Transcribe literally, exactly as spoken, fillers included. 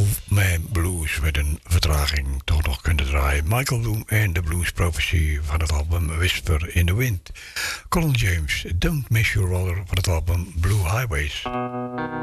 Man Blues met een vertraging toch nog kunnen draaien. Michael Bloom en de Blues Prophecy van het album Whisper in the Wind. Colin James, Don't Miss Your Water van het album Blue Highways.